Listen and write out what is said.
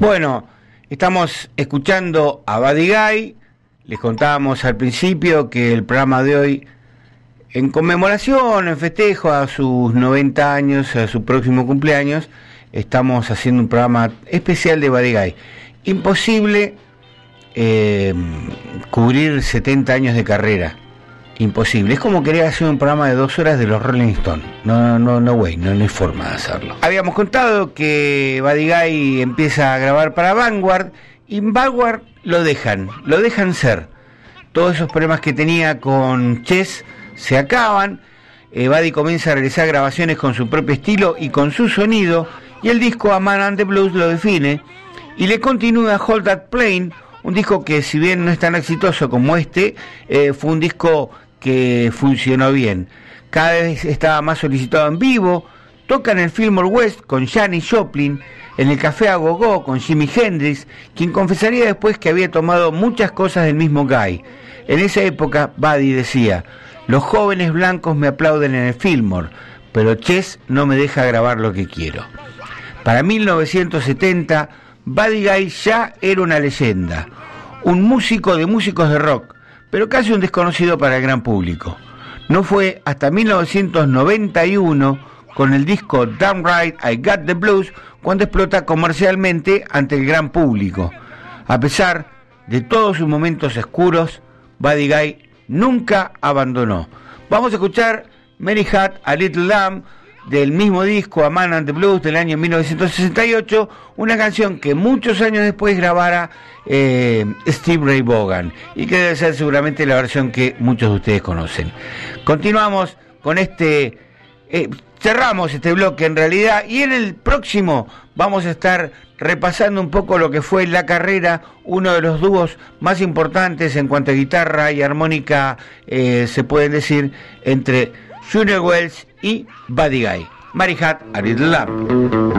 Bueno, estamos escuchando a Buddy Guy. Les contábamos al principio que el programa de hoy, en conmemoración, en festejo a sus 90 años, a su próximo cumpleaños, estamos haciendo un programa especial de Buddy Guy. Imposible cubrir 70 años de carrera. Imposible. Es como querer hacer un programa de 2 horas de los Rolling Stones. No hay forma de hacerlo. Habíamos contado que Buddy Guy empieza a grabar para Vanguard, y Vanguard lo dejan ser. Todos esos problemas que tenía con Chess se acaban. Buddy comienza a realizar grabaciones con su propio estilo y con su sonido, y el disco A Man and the Blues lo define, y le continúa Hold That Plane, un disco que, si bien no es tan exitoso como este, fue un disco que funcionó bien. Cada vez estaba más solicitado en vivo. Toca en el Fillmore West con Janis Joplin, en el Café a Go-Go con Jimi Hendrix, quien confesaría después que había tomado muchas cosas del mismo Guy. En esa época, Buddy decía: los jóvenes blancos me aplauden en el Fillmore, pero Chess no me deja grabar lo que quiero. Para 1970, Buddy Guy ya era una leyenda, un músico de músicos de rock, pero casi un desconocido para el gran público. No fue hasta 1991, con el disco Damn Right I Got the Blues, cuando explota comercialmente ante el gran público. A pesar de todos sus momentos oscuros, Buddy Guy nunca abandonó. Vamos a escuchar Mary Had a Little Lamb, del mismo disco A Man and the Blues del año 1968, una canción que muchos años después grabara Steve Ray Vaughan, y que debe ser seguramente la versión que muchos de ustedes conocen. Continuamos con cerramos este bloque en realidad, y en el próximo vamos a estar repasando un poco lo que fue la carrera, uno de los dúos más importantes en cuanto a guitarra y armónica, se puede decir, entre Junior Wells y Buddy Guy. Mary Had a Little Lamb.